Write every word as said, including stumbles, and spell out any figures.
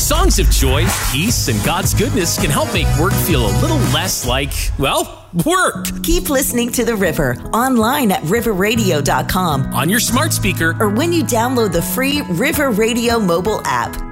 Songs of joy, peace, and God's goodness can help make work feel a little less like, well, work. Keep listening to The River online at river radio dot com, on your smart speaker, or when you download the free River Radio mobile app.